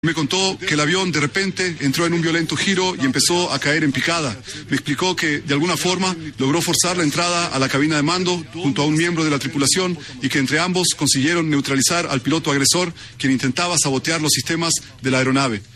Me contó que el avión de repente entró en un violento giro y empezó a caer en picada. Me explicó que de alguna forma logró forzar la entrada a la cabina de mando junto a un miembro de la tripulación y que entre ambos consiguieron neutralizar al piloto agresor, quien intentaba sabotear los sistemas de la aeronave.